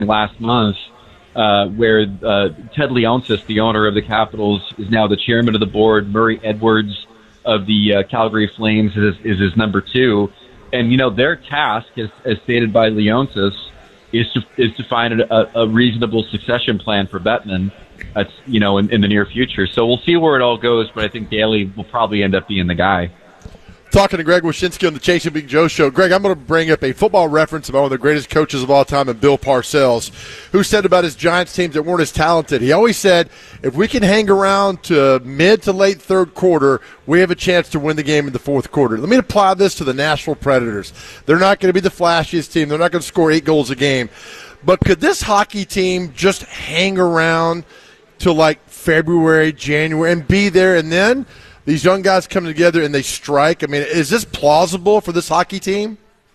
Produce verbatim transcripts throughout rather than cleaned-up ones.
last month, uh, where uh, Ted Leonsis, the owner of the Capitals, is now the chairman of the board. Murray Edwards of the uh, Calgary Flames is, is his number two. And, you know, their task, as, as stated by Leonsis, is to, is to find a, a reasonable succession plan for Bettman, uh, you know, in, in the near future. So we'll see where it all goes, but I think Daly will probably end up being the guy. Talking to Greg Wyshynski on the Chasing Big Joe show. Greg, I'm going to bring up a football reference about one of the greatest coaches of all time, and Bill Parcells, who said about his Giants teams that weren't as talented. He always said, if we can hang around to mid to late third quarter, we have a chance to win the game in the fourth quarter. Let me apply this to the Nashville Predators. They're not going to be the flashiest team. They're not going to score eight goals a game. But could this hockey team just hang around till like February, January, and be there, and then – these young guys come together and they strike? I mean, is this plausible for this hockey team?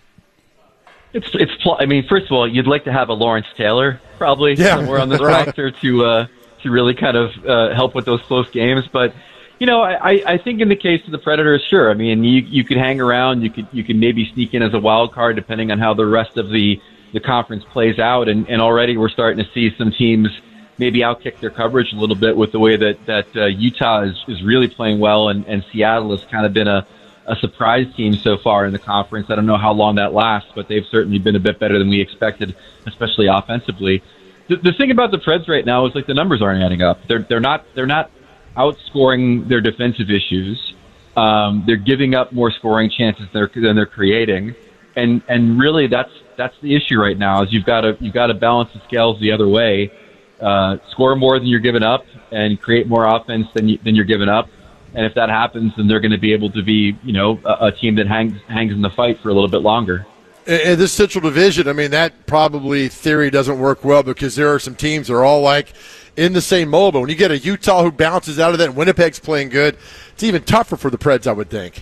It's it's. Pl- I mean, first of all, you'd like to have a Lawrence Taylor probably yeah, somewhere on this right. roster to uh, to really kind of uh, help with those close games. But you know, I, I think in the case of the Predators, sure. I mean, you you could hang around. You could you could maybe sneak in as a wild card depending on how the rest of the the conference plays out. And, and already we're starting to see some teams maybe outkick their coverage a little bit with the way that, that uh, Utah is, is really playing well, and, and Seattle has kind of been a, a surprise team so far in the conference. I don't know how long that lasts, but they've certainly been a bit better than we expected, especially offensively. The, the thing about the Preds right now is like the numbers aren't adding up. They're they're not they're not outscoring their defensive issues. Um, they're giving up more scoring chances than they're, than they're creating, and and really that's that's the issue right now. Is you've got to you've got to balance the scales the other way. Uh, score more than you're giving up and create more offense than you, than you're giving up. And if that happens, then they're going to be able to be, you know, a, a team that hangs hangs in the fight for a little bit longer. In this Central Division, I mean, that probably theory doesn't work well because there are some teams that are all like in the same mold. But when you get a Utah who bounces out of that and Winnipeg's playing good, it's even tougher for the Preds, I would think.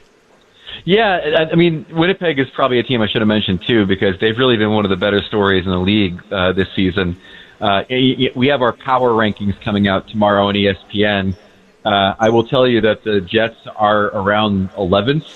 Yeah, I mean, Winnipeg is probably a team I should have mentioned too, because they've really been one of the better stories in the league uh, this season. Uh, we have our power rankings coming out tomorrow on E S P N. Uh, I will tell you that the Jets are around eleventh,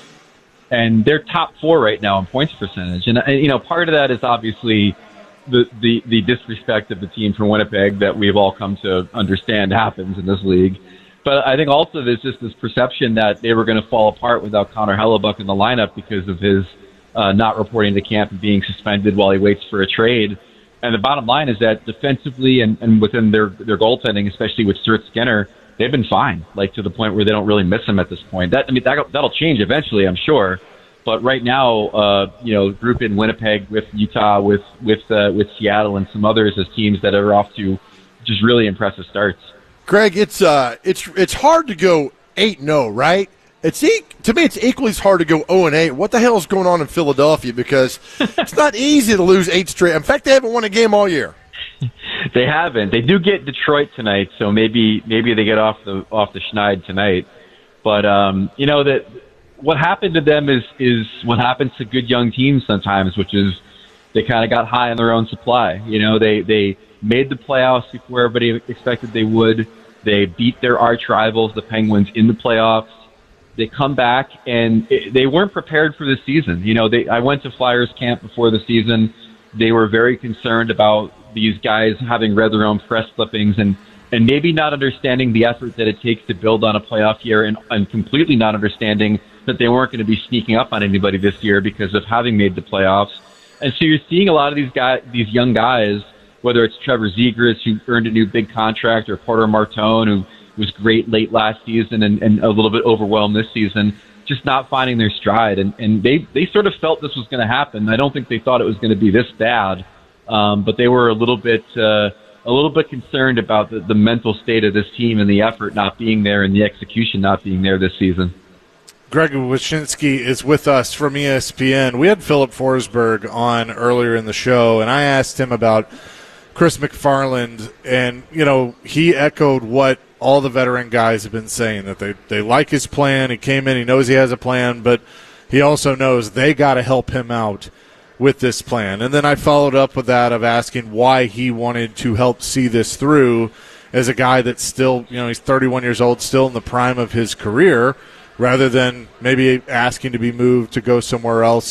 and they're top four right now in points percentage. And, and you know, part of that is obviously the, the, the disrespect of the team from Winnipeg that we've all come to understand happens in this league. But I think also there's just this perception that they were going to fall apart without Connor Hellebuck in the lineup because of his uh, not reporting to camp and being suspended while he waits for a trade. And the bottom line is that defensively and, and within their, their goaltending, especially with Stuart Skinner, they've been fine, like to the point where they don't really miss him at this point. That I mean, that, that'll change eventually, I'm sure. But right now, uh, you know, group in Winnipeg with Utah, with with uh, with Seattle, and some others as teams that are off to just really impressive starts. Greg, it's uh, it's it's hard to go eight and oh, right? It's e- to me, it's equally as hard to go oh and eight. What the hell is going on in Philadelphia? Because it's not easy to lose eight straight. In fact, they haven't won a game all year. They haven't. They do get Detroit tonight, so maybe maybe they get off the off the schneid tonight. But um, you know that what happened to them is is what happens to good young teams sometimes, which is they kind of got high on their own supply. You know, they they made the playoffs before everybody expected they would. They beat their arch rivals, the Penguins, in the playoffs. They come back, and it, they weren't prepared for the season. You know, they I went to Flyers camp before the season. They were very concerned about these guys having read their own press clippings and, and maybe not understanding the effort that it takes to build on a playoff year, and, and completely not understanding that they weren't going to be sneaking up on anybody this year because of having made the playoffs. And so you're seeing a lot of these guys, these young guys, whether it's Trevor Zegras, who earned a new big contract, or Porter Martone, who was great late last season and, and a little bit overwhelmed this season, just not finding their stride. And, and they, they sort of felt this was going to happen. I don't think they thought it was going to be this bad, um, but they were a little bit uh, a little bit concerned about the, the mental state of this team and the effort not being there and the execution not being there this season. Greg Wyshynski is with us from E S P N. We had Philip Forsberg on earlier in the show, and I asked him about Chris McFarland, and, you know, he echoed what all the veteran guys have been saying, that they, they like his plan. He came in, he knows he has a plan, but he also knows they got to help him out with this plan. And then I followed up with that of asking why he wanted to help see this through as a guy that's still, you know, he's thirty-one years old, still in the prime of his career, rather than maybe asking to be moved to go somewhere else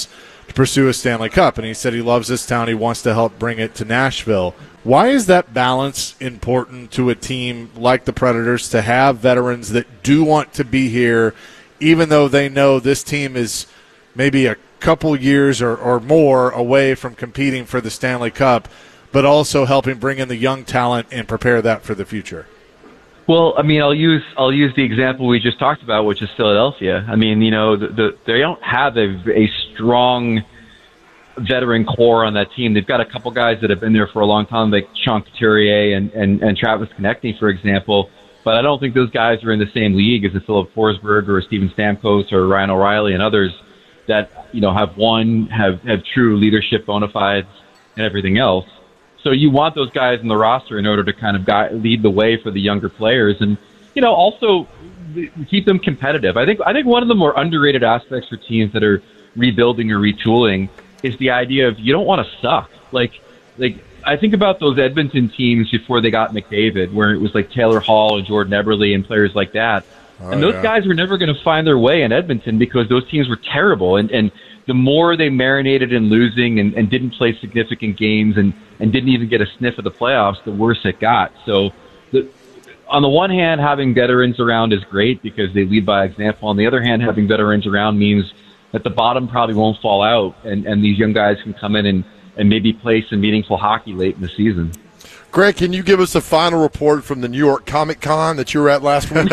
to pursue a Stanley Cup. And he said he loves this town. He wants to help bring it to Nashville. Why is that balance important to a team like the Predators, to have veterans that do want to be here, even though they know this team is maybe a couple years or, or more away from competing for the Stanley Cup, but also helping bring in the young talent and prepare that for the future? Well, I mean, I'll use I'll use the example we just talked about, which is Philadelphia. I mean, you know, the, the, they don't have a, a strong veteran core on that team. They've got a couple guys that have been there for a long time, like Sean Couturier and, and, and Travis Konechny, for example. But I don't think those guys are in the same league as a Philip Forsberg or a Steven Stamkos or Ryan O'Reilly and others that, you know, have won, have, have true leadership bona fides and everything else. So you want those guys in the roster in order to kind of guide, lead the way for the younger players, and you know also keep them competitive. I think I think one of the more underrated aspects for teams that are rebuilding or retooling is the idea of you don't want to suck. Like like I think about those Edmonton teams before they got McDavid, where it was like Taylor Hall and Jordan Eberle and players like that, oh, and those yeah. guys were never going to find their way in Edmonton because those teams were terrible, and and the more they marinated in losing and, and didn't play significant games and, and didn't even get a sniff of the playoffs, the worse it got. So the, on the one hand, having veterans around is great because they lead by example. On the other hand, having veterans around means that the bottom probably won't fall out, and, and these young guys can come in and, and maybe play some meaningful hockey late in the season. Greg, can you give us a final report from the New York Comic Con that you were at last week?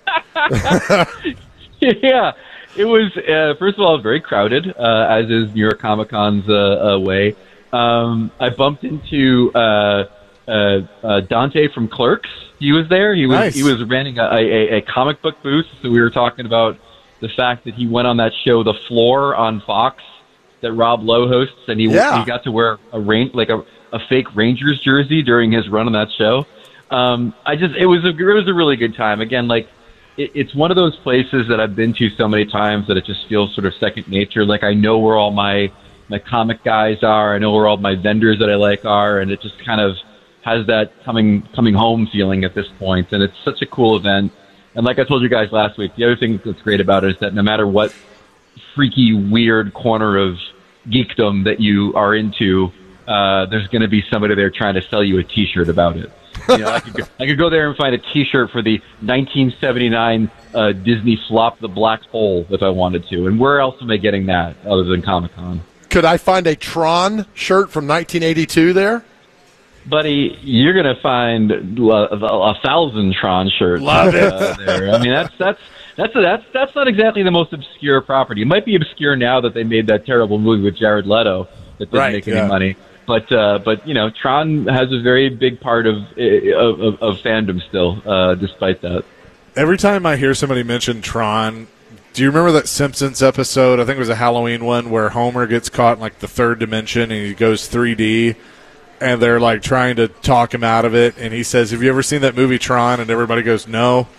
Yeah. It was, uh, first of all, very crowded, uh, as is New York Comic Con's uh, uh, way. Um, I bumped into uh, uh, uh, Dante from Clerks. He was there. He was nice. he was renting a, a, a comic book booth. So we were talking about the fact that he went on that show, The Floor, on Fox, that Rob Lowe hosts, and he yeah. he got to wear a rain like a, a fake Rangers jersey during his run on that show. Um, I just it was a it was a really good time. Again, like. It's one of those places that I've been to so many times that it just feels sort of second nature. Like I know where all my, my comic guys are. I know where all my vendors that I like are. And it just kind of has that coming coming home feeling at this point. And it's such a cool event. And like I told you guys last week, the other thing that's great about it is that no matter what freaky, weird corner of geekdom that you are into, uh, there's going to be somebody there trying to sell you a T-shirt about it. You know, I could go, I could go there and find a T-shirt for the nineteen seventy-nine uh, Disney flop, The Black Hole, if I wanted to. And where else am I getting that other than Comic-Con? Could I find a Tron shirt from nineteen eighty-two there? Buddy, you're going to find a, a thousand Tron shirts. Love it. Uh, there. I mean, that's that's that's a, that's that's not exactly the most obscure property. It might be obscure now that they made that terrible movie with Jared Leto that didn't right, make yeah. any money. But uh, but you know, Tron has a very big part of of, of, of fandom still, uh, despite that. Every time I hear somebody mention Tron, do you remember that Simpsons episode? I think it was a Halloween one where Homer gets caught in like the third dimension and he goes three D, and they're like trying to talk him out of it, and he says, "Have you ever seen that movie Tron?" And everybody goes, "No."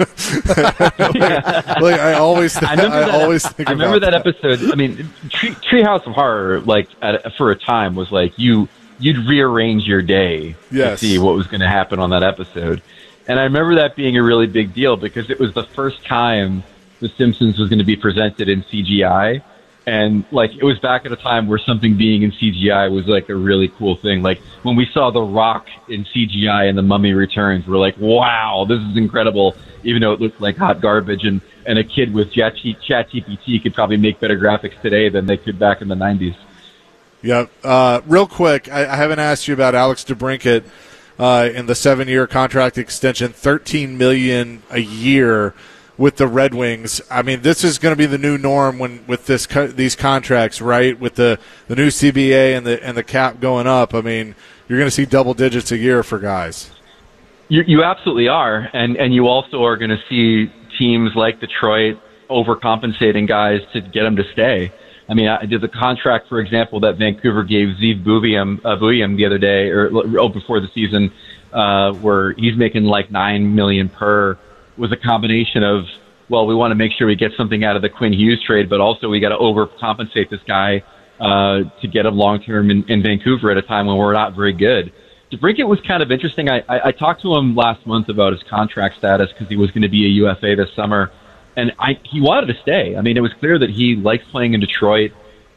like, like I always, th- I, I that, always think. I remember about that, that episode. I mean, Tree, Treehouse of Horror, like at, for a time, was like you you'd rearrange your day yes. to see what was going to happen on that episode. And I remember that being a really big deal because it was the first time The Simpsons was going to be presented in C G I. And, like, it was back at a time where something being in C G I was, like, a really cool thing. Like, when we saw The Rock in C G I and The Mummy Returns, we're like, wow, this is incredible, even though it looked like hot garbage. And, and a kid with ChatGPT could probably make better graphics today than they could back in the nineties. Yep. Uh, real quick, I, I haven't asked you about Alex DeBrincat uh, in the seven-year contract extension, thirteen million dollars a year with the Red Wings. I mean, this is going to be the new norm when with this co- these contracts, right? With the, the new C B A and the and the cap going up. I mean, you're going to see double digits a year for guys. You, you absolutely are, and and you also are going to see teams like Detroit overcompensating guys to get them to stay. I mean, I did the contract, for example, that Vancouver gave Zeev Buviam, uh, Buviam the other day, or oh, before the season, uh, where he's making like nine million per. Was a combination of, well, we want to make sure we get something out of the Quinn Hughes trade, but also we got to overcompensate this guy uh, to get him long term in, in Vancouver at a time when we're not very good. DeBrincat was kind of interesting. I, I, I talked to him last month about his contract status because he was going to be a U F A this summer, and I, he wanted to stay. I mean, it was clear that he likes playing in Detroit.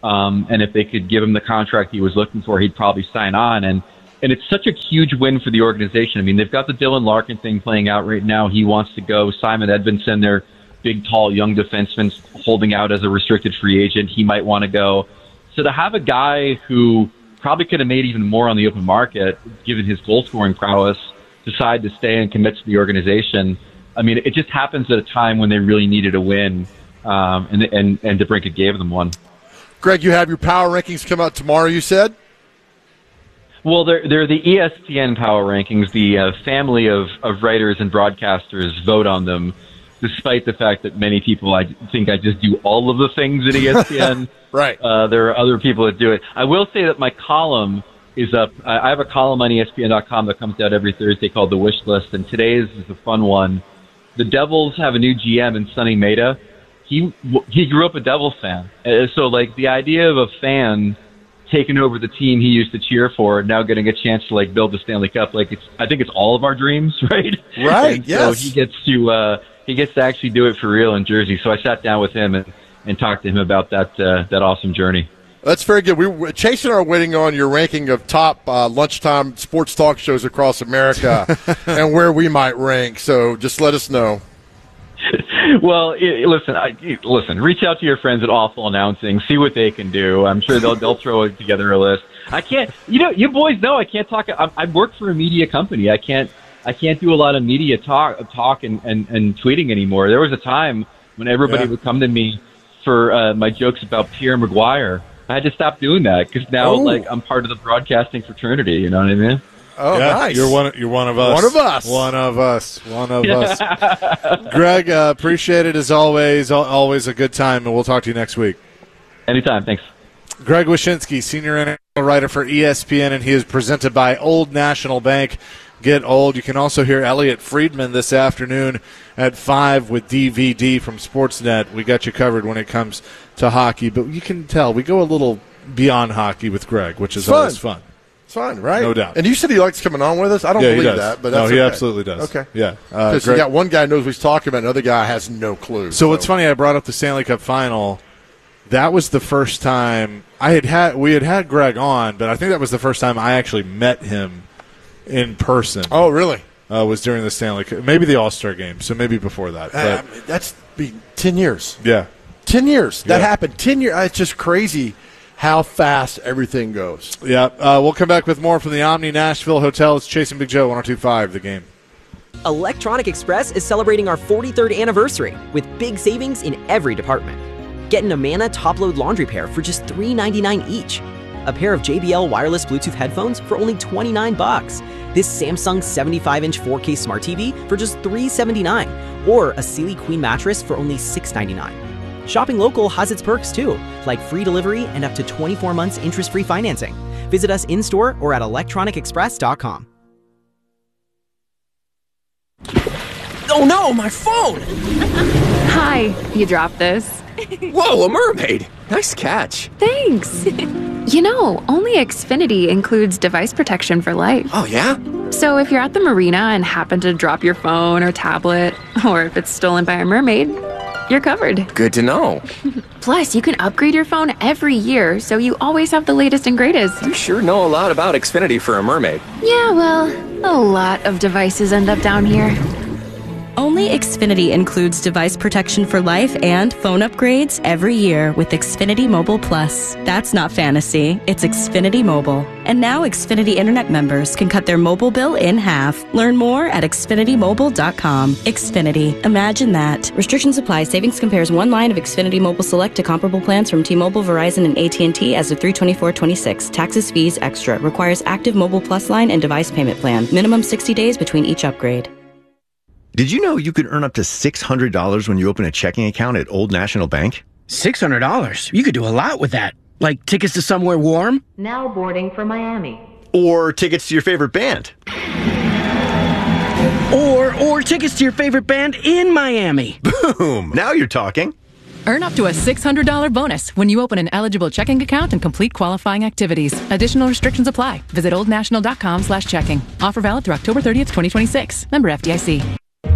Um, and if they could give him the contract he was looking for, he'd probably sign on. And, and it's such a huge win for the organization. I mean, they've got the Dylan Larkin thing playing out right now. He wants to go. Simon Edvinsson, their big, tall, young defenseman, holding out as a restricted free agent. He might want to go. So to have a guy who probably could have made even more on the open market, given his goal-scoring prowess, decide to stay and commit to the organization, I mean, it just happens at a time when they really needed a win, um, and, and, and DeBrincat gave them one. Greg, you have your power rankings come out tomorrow, you said? Well, they're, they're the E S P N power rankings. The uh, family of, of writers and broadcasters vote on them, despite the fact that many people I think I just do all of the things at E S P N. Right. Uh, there are other people that do it. I will say that my column is up. I have a column on E S P N dot com that comes out every Thursday called The Wish List, and today's is a fun one. The Devils have a new G M in Sonny Maeda. He he grew up a Devils fan, uh, so like the idea of a fan taking over the team he used to cheer for and now getting a chance to like build the Stanley Cup, like it's I think it's all of our dreams, right? Right. And yes. So he gets to uh, he gets to actually do it for real in Jersey. So I sat down with him and, and talked to him about that uh, that awesome journey. That's very good. We Chase and I are waiting on your ranking of top uh, lunchtime sports talk shows across America and where we might rank. So just let us know. Well, it, listen, I, listen. Reach out to your friends at Awful Announcing. See what they can do. I'm sure they'll they'll throw together a list. I can't. You know, you boys know I can't talk. I, I work for a media company. I can't. I can't do a lot of media talk, talk and, and, and tweeting anymore. There was a time when everybody yeah. would come to me for uh, my jokes about Pierre Maguire. I had to stop doing that because now, oh. like, I'm part of the broadcasting fraternity. You know what I mean? Oh, yeah, nice. You're one. You're one of us. One of us. One of us. One of us. Greg, uh, appreciate it as always. Always a good time, and we'll talk to you next week. Anytime. Thanks. Greg Wyshynski, senior N F L writer for E S P N, and he is presented by Old National Bank. Get old. You can also hear Elliot Friedman this afternoon at five with D V D from Sportsnet. We got you covered when it comes to hockey, but you can tell we go a little beyond hockey with Greg, which is fun. always fun. It's fun, right? No doubt. And you said he likes coming on with us. I don't yeah, believe that, but that's no, he okay. absolutely does. Okay, yeah. Because uh, you got one guy knows what he's talking about, another guy has no clue. So, so what's funny? I brought up the Stanley Cup Final. That was the first time I had had we had had Greg on, but I think that was the first time I actually met him in person. Oh, really? Uh, was during the Stanley Cup, maybe the All-Star game, so maybe before that. Uh, but, I mean, that's be ten years. Yeah, ten years. That yeah. happened. Ten years. It's just crazy how fast everything goes. Yeah, uh, we'll come back with more from the Omni Nashville Hotel. It's Chasing Big Joe, one oh two point five, The Game. Electronic Express is celebrating our forty-third anniversary with big savings in every department. Get an Amana top-load laundry pair for just three ninety-nine each. A pair of J B L wireless Bluetooth headphones for only twenty-nine bucks. This Samsung seventy-five inch four K smart T V for just three seventy-nine. Or a Sealy Queen mattress for only six ninety-nine. Shopping local has its perks too, like free delivery and up to twenty-four months interest-free financing. Visit us in-store or at electronic express dot com. Oh no, my phone! Hi, you dropped this. Whoa, a mermaid! Nice catch. Thanks. You know, only Xfinity includes device protection for life. Oh, yeah? So if you're at the marina and happen to drop your phone or tablet, or if it's stolen by a mermaid, you're covered. Good to know. Plus, you can upgrade your phone every year, so you always have the latest and greatest. You sure know a lot about Xfinity for a mermaid. Yeah, well, a lot of devices end up down here. Only Xfinity includes device protection for life and phone upgrades every year with Xfinity Mobile Plus. That's not fantasy, it's Xfinity Mobile. And now Xfinity Internet members can cut their mobile bill in half. Learn more at xfinity mobile dot com. Xfinity. Imagine that. Restrictions apply. Savings compares one line of Xfinity Mobile Select to comparable plans from T-Mobile, Verizon, and A T and T as of three twenty-four twenty-six. Taxes, fees, extra. Requires active Mobile Plus line and device payment plan. Minimum sixty days between each upgrade. Did you know you could earn up to six hundred dollars when you open a checking account at Old National Bank? six hundred dollars? You could do a lot with that. Like tickets to somewhere warm? Now boarding for Miami. Or tickets to your favorite band. Or, or tickets to your favorite band in Miami. Boom! Now you're talking. Earn up to a six hundred dollars bonus when you open an eligible checking account and complete qualifying activities. Additional restrictions apply. Visit oldnational dot com slash checking. Offer valid through October thirtieth, twenty twenty-six. Member F D I C.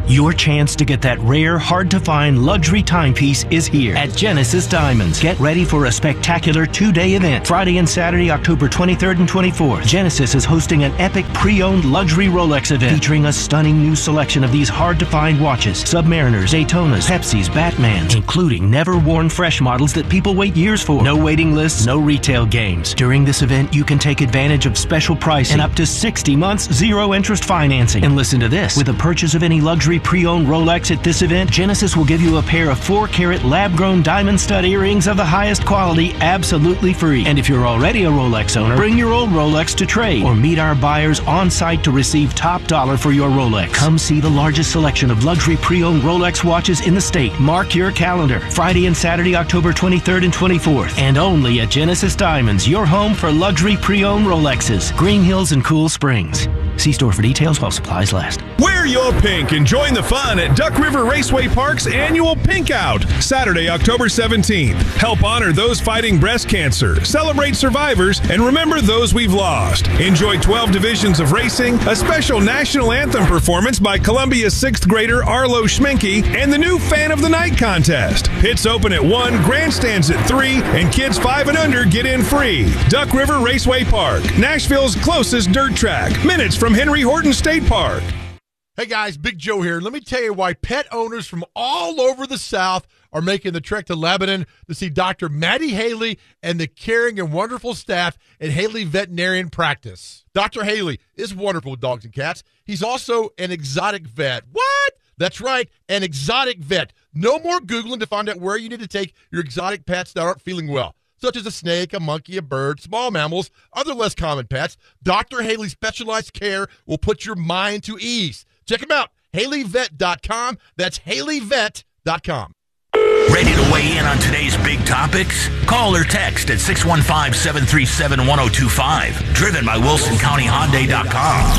Your chance to get that rare, hard-to-find luxury timepiece is here at Genesis Diamonds. Get ready for a spectacular two-day event. Friday and Saturday, October twenty-third and twenty-fourth. Genesis is hosting an epic pre-owned luxury Rolex event featuring a stunning new selection of these hard-to-find watches. Submariners, Daytonas, Pepsis, Batmans, including never-worn fresh models that people wait years for. No waiting lists, no retail games. During this event, you can take advantage of special pricing and up to sixty months zero-interest financing. And listen to this. With a purchase of any luxury pre-owned Rolex at this event, Genesis will give you a pair of four-carat lab-grown diamond stud earrings of the highest quality absolutely free. And if you're already a Rolex owner, bring your old Rolex to trade or meet our buyers on-site to receive top dollar for your Rolex. Come see the largest selection of luxury pre-owned Rolex watches in the state. Mark your calendar. Friday and Saturday, October twenty-third and twenty-fourth. And only at Genesis Diamonds, your home for luxury pre-owned Rolexes. Green Hills and Cool Springs. See store for details while supplies last. Wear your pink and join the fun at Duck River Raceway Park's annual Pink Out, Saturday, October seventeenth. Help honor those fighting breast cancer, celebrate survivors, and remember those we've lost. Enjoy twelve divisions of racing, a special national anthem performance by Columbia's sixth grader Arlo Schminke, and the new Fan of the Night contest. Pits open at one, grandstands at three, and kids five and under get in free. Duck River Raceway Park, Nashville's closest dirt track, minutes from Henry Horton State Park. Hey guys, Big Joe here. Let me tell you why pet owners from all over the South are making the trek to Lebanon to see Doctor Maddie Haley and the caring and wonderful staff at Haley Veterinarian Practice. Doctor Haley is wonderful with dogs and cats. He's also an exotic vet. What? That's right, an exotic vet. No more Googling to find out where you need to take your exotic pets that aren't feeling well, such as a snake, a monkey, a bird, small mammals, other less common pets. Doctor Haley's specialized care will put your mind to ease. Check him out, Haley Vet dot com. That's Haley Vet dot com. Ready to weigh in on today's big topics? Call or text at six one five, seven three seven, one oh two five. Driven by Wilson County Hyundai dot com.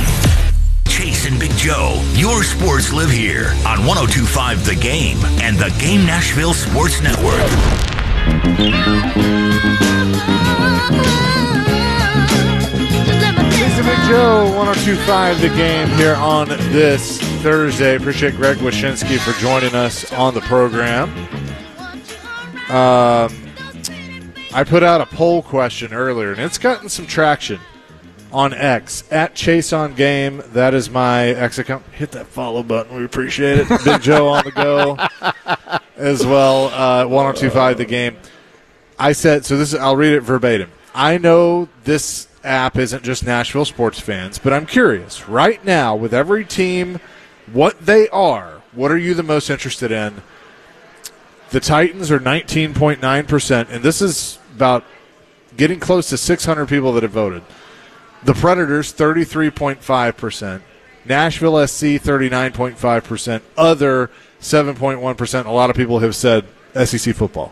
Chase and Big Joe, your sports live here on one oh two point five The Game and the Game Nashville Sports Network. Chase and Big Joe, one oh two point five The Game here on this Thursday. Appreciate Greg Wyshynski for joining us on the program. Um, I put out a poll question earlier, and it's gotten some traction on X, at Chase on Game. That is my X account. Hit that follow button. We appreciate it. Big Joe on the go as well. Uh, one oh two point five The Game. I said, so this is, I'll read it verbatim. I know this app isn't just Nashville sports fans, but I'm curious. Right now, with every team, what they are, what are you the most interested in? The Titans are nineteen point nine percent, and this is about getting close to six hundred people that have voted. The Predators, thirty-three point five percent. Nashville S C, thirty-nine point five percent. Other, seven point one percent. A lot of people have said S E C football.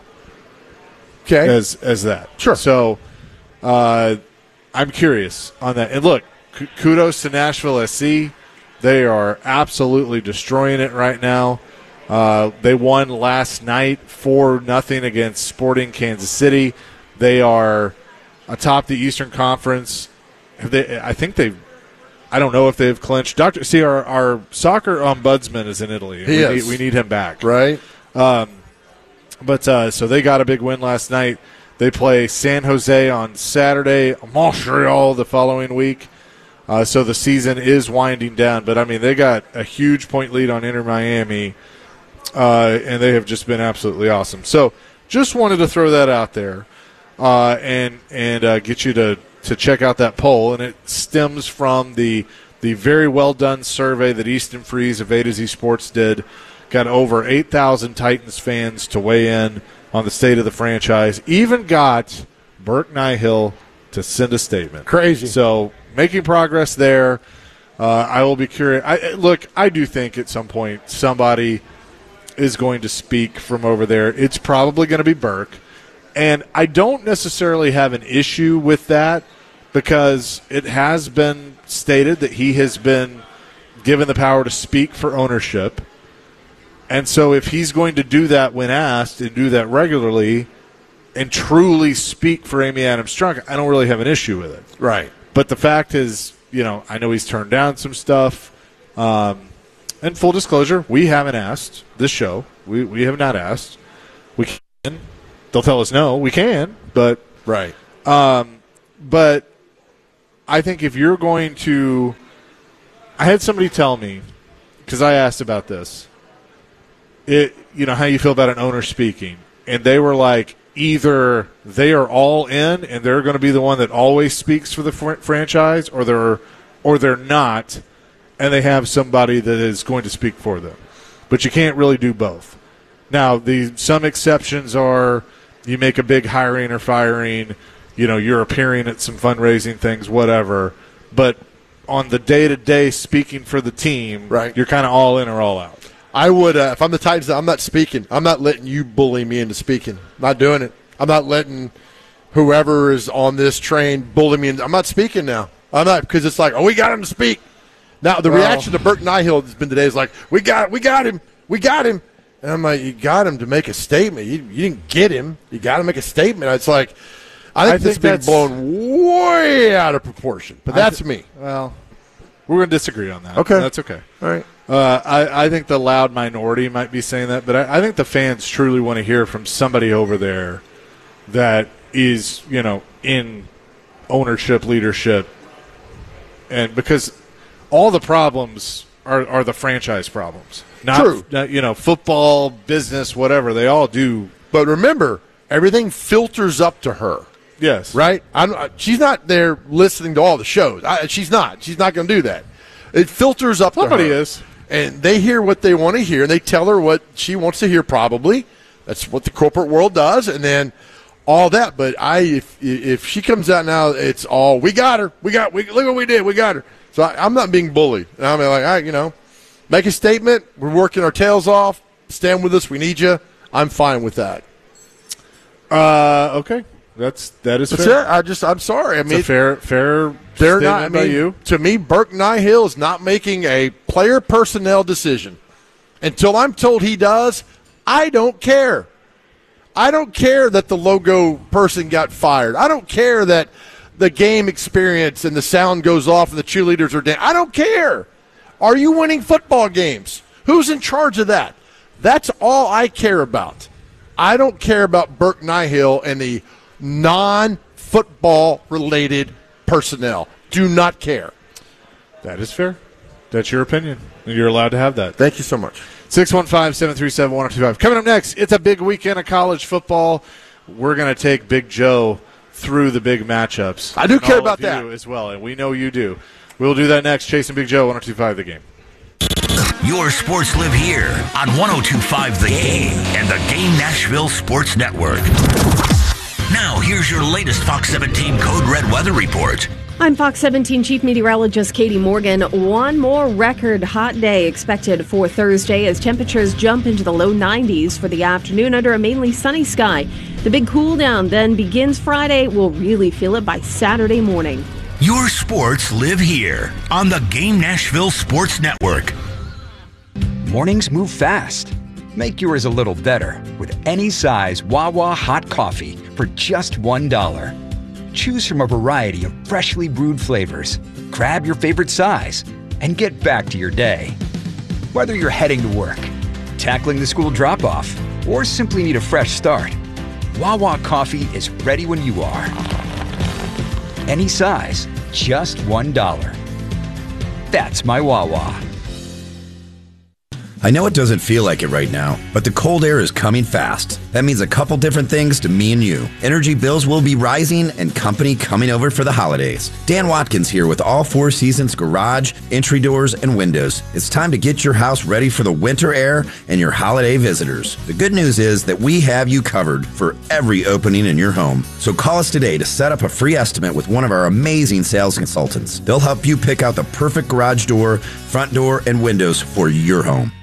Okay. As as that. Sure. So uh, I'm curious on that. And look, k- kudos to Nashville S C. They are absolutely destroying it right now. Uh, they won last night four nothing against Sporting Kansas City. They are atop the Eastern Conference. Have they, I think they've – I don't know if they've clinched. Doctor, see, our, our soccer ombudsman is in Italy. He we, is. Need, we need him back. Right. Um, but uh, so they got a big win last night. They play San Jose on Saturday, Montreal the following week. Uh, so the season is winding down. But, I mean, they got a huge point lead on Inter Miami, uh, and they have just been absolutely awesome. So just wanted to throw that out there uh, and and uh, get you to, to check out that poll. And it stems from the the very well-done survey that Easton Freeze of A to Z Sports did. Got over eight thousand Titans fans to weigh in on the state of the franchise. Even got Burke Nihill to send a statement. Crazy. So making progress there. Uh, I will be curious. I, look, I do think at some point somebody is going to speak from over there. It's probably going to be Burke. And I don't necessarily have an issue with that because it has been stated that he has been given the power to speak for ownership. And so if he's going to do that when asked and do that regularly and truly speak for Amy Adams Strunk, I don't really have an issue with it. Right. But the fact is, you know, I know he's turned down some stuff. Um, and full disclosure, we haven't asked this show. We we have not asked. We can. They'll tell us no. We can, but right. Um, but I think if you're going to, I had somebody tell me because I asked about this. It you know how you feel about an owner speaking, and they were like, either they are all in and they're going to be the one that always speaks for the fr- franchise, or they're or they're not, and they have somebody that is going to speak for them. But you can't really do both. Now, the some exceptions are you make a big hiring or firing, you know, you're appearing at some fundraising things, whatever. But on the day-to-day speaking for the team, right. you're kind of all in or all out. I would, uh, if I'm the Titans, I'm not speaking. I'm not letting you bully me into speaking. I'm not doing it. I'm not letting whoever is on this train bully me into, I'm not speaking now. I'm not, because it's like, oh, we got him to speak. Now, the well, reaction to Burke Nihill has been today is like, we got we got him. We got him. And I'm like, you got him to make a statement. You, you didn't get him. You got to make a statement. It's like, I think, I think this has been blown way out of proportion. But that's th- me. Well, we're going to disagree on that. Okay. That's okay. All right. Uh, I, I think the loud minority might be saying that, but I, I think the fans truly want to hear from somebody over there that is, you know, in ownership, leadership, and because all the problems are, are the franchise problems. Not, True. Not, you know, football, business, whatever. They all do. But remember, everything filters up to her. Yes. Right? I'm, she's not there listening to all the shows. I, she's not. She's not going to do that. It filters up Somebody to her. is. And they hear what they want to hear, and they tell her what she wants to hear probably. That's what the corporate world does, and then all that. But I, if if she comes out now, it's all, we got her. We got, we, look what we did. We got her. So I, I'm not being bullied. I'm like, I, you know, make a statement. We're working our tails off. Stand with us. We need you. I'm fine with that. Uh, okay. That's that is That's fair. it. I just I'm sorry. I mean, it's a fair fair. They're not. I by mean, you. To me, Burke Nihill is not making a player personnel decision until I'm told he does. I don't care. I don't care that the logo person got fired. I don't care that the game experience and the sound goes off and the cheerleaders are down. I don't care. Are you winning football games? Who's in charge of that? That's all I care about. I don't care about Burke Nihill and the non-football related personnel. Do not care. That is fair. That's your opinion. You're allowed to have that. Thank you so much. six one five, seven three seven, one oh two five. Coming up next, it's a big weekend of college football. We're going to take Big Joe through the big matchups. I do and care all about of that you as well, and we know you do. We'll do that next. Chasing Big Joe, one oh two five The Game. Your sports live here on one oh two point five The Game and the Game Nashville Sports Network. Now, here's your latest Fox seventeen Code Red weather report. I'm Fox seventeen Chief Meteorologist Katie Morgan. One more record hot day expected for Thursday as temperatures jump into the low nineties for the afternoon under a mainly sunny sky. The big cool down then begins Friday. We'll really feel it by Saturday morning. Your sports live here on the Game Nashville Sports Network. Mornings move fast. Make yours a little better with any size Wawa hot coffee for just one dollar. Choose from a variety of freshly brewed flavors. Grab your favorite size and get back to your day. Whether you're heading to work, tackling the school drop-off, or simply need a fresh start, Wawa coffee is ready when you are. Any size, just one dollar. That's my Wawa. I know it doesn't feel like it right now, but the cold air is coming fast. That means a couple different things to me and you. Energy bills will be rising and company coming over for the holidays. Dan Watkins here with all Four Seasons garage, entry doors, and windows. It's time to get your house ready for the winter air and your holiday visitors. The good news is that we have you covered for every opening in your home. So call us today to set up a free estimate with one of our amazing sales consultants. They'll help you pick out the perfect garage door, front door, and windows for your home.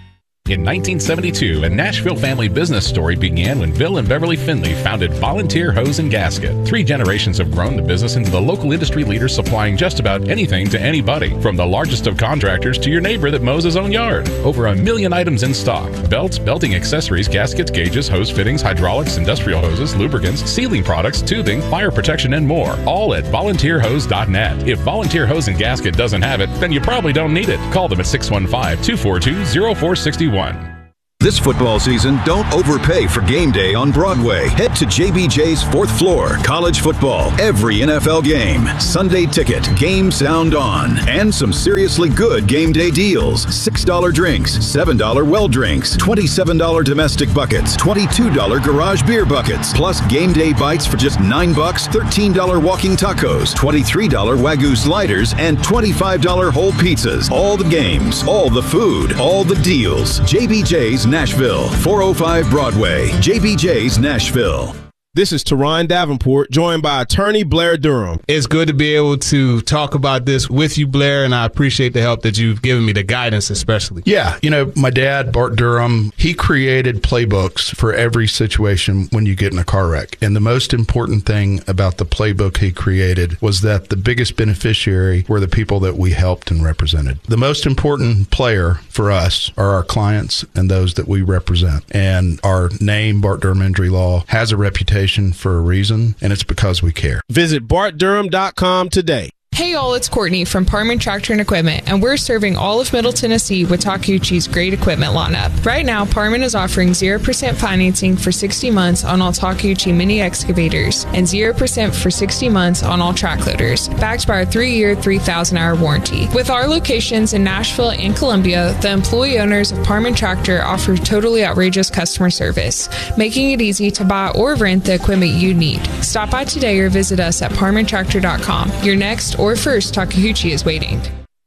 In nineteen seventy-two, a Nashville family business story began when Bill and Beverly Finley founded Volunteer Hose and Gasket. Three generations have grown the business into the local industry leader supplying just about anything to anybody, from the largest of contractors to your neighbor that mows his own yard. Over a million items in stock: belts, belting accessories, gaskets, gauges, hose fittings, hydraulics, industrial hoses, lubricants, sealing products, tubing, fire protection, and more. All at volunteer hose dot net. If Volunteer Hose and Gasket doesn't have it, then you probably don't need it. Call them at six one five, two four two, zero four six one. This football season, don't overpay for game day on Broadway. Head to J B J's fourth floor. College football, every N F L game. Sunday ticket, game sound on. And some seriously good game day deals. six dollar drinks, seven dollar well drinks, twenty-seven dollar domestic buckets, twenty-two dollar garage beer buckets, plus game day bites for just nine bucks, thirteen dollar walking tacos, twenty-three dollar Wagyu sliders, and twenty-five dollar whole pizzas. All the games, all the food, all the deals. J B J's Nashville, four oh five Broadway. J B J's Nashville. This is Teron Davenport, joined by attorney Blair Durham. It's good to be able to talk about this with you, Blair, and I appreciate the help that you've given me, the guidance especially. Yeah, you know, my dad, Bart Durham, he created playbooks for every situation when you get in a car wreck. And the most important thing about the playbook he created was that the biggest beneficiary were the people that we helped and represented. The most important player for us are our clients and those that we represent. And our name, Bart Durham Injury Law, has a reputation for a reason, and it's because we care. Visit bart durham dot com today. Hey y'all, it's Courtney from Parman Tractor and Equipment, and we're serving all of Middle Tennessee with Takeuchi's great equipment lineup. Right now, Parman is offering zero percent financing for sixty months on all Takeuchi mini excavators and zero percent for sixty months on all track loaders, backed by our three-year, three thousand hour warranty. With our locations in Nashville and Columbia, the employee owners of Parman Tractor offer totally outrageous customer service, making it easy to buy or rent the equipment you need. Stop by today or visit us at parman tractor dot com. Your next or first Takeuchi is waiting.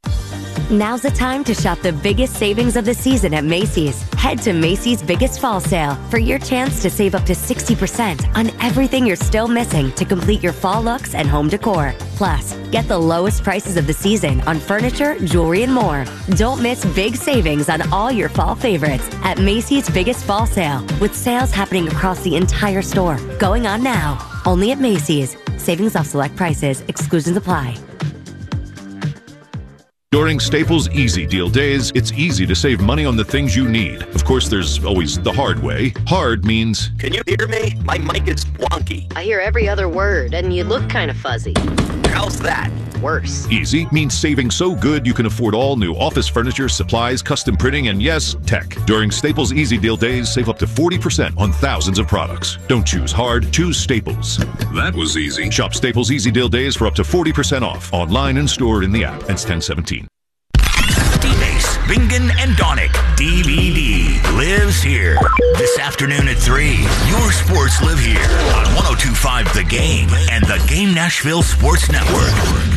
Now's the time to shop the biggest savings of the season at Macy's. Head to Macy's Biggest Fall Sale for your chance to save up to sixty percent on everything you're still missing to complete your fall looks and home decor. Plus, get the lowest prices of the season on furniture, jewelry, and more. Don't miss big savings on all your fall favorites at Macy's Biggest Fall Sale, with sales happening across the entire store. Going on now, only at Macy's. Savings off select prices. Exclusions apply. During Staples Easy Deal Days, it's easy to save money on the things you need. Of course, there's always the hard way. Hard means... Can you hear me? My mic is wonky. I hear every other word, and you look kind of fuzzy. How's that? Worse. Easy means saving so good you can afford all new office furniture, supplies, custom printing, and yes, tech. During Staples Easy Deal Days, save up to forty percent on thousands of products. Don't choose hard, choose Staples. That was easy. Shop Staples Easy Deal Days for up to forty percent off, online and stored in the app. Ends ten seventeen. D-Base, Bingen, and Donick, D V D, lives here. This afternoon at three, your sports live here on one oh two point five The Game and the Game Nashville Sports Network.